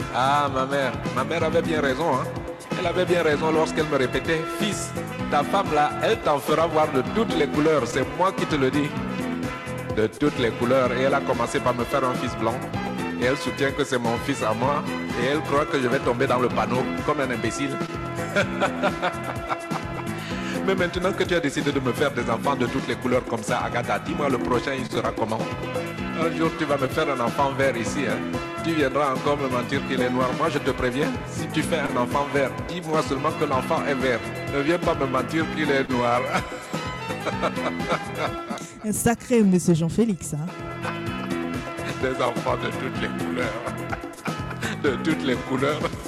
Ah, ma mère avait bien raison, hein. Elle avait bien raison lorsqu'elle me répétait, fils, ta femme là, elle t'en fera voir de toutes les couleurs, c'est moi qui te le dis. De toutes les couleurs, et elle a commencé par me faire un fils blanc. Et elle soutient que c'est mon fils à moi, et elle croit que je vais tomber dans le panneau comme un imbécile. Mais maintenant que tu as décidé de me faire des enfants de toutes les couleurs comme ça, Agatha, dis-moi le prochain il sera comment? Un jour tu vas me faire un enfant vert ici, hein. Tu viendras encore me mentir qu'il est noir. Moi je te préviens, si tu fais un enfant vert, dis-moi seulement que l'enfant est vert. Ne viens pas me mentir qu'il est noir. Un sacré monsieur Jean-Félix, hein. Des enfants de toutes les couleurs. De toutes les couleurs.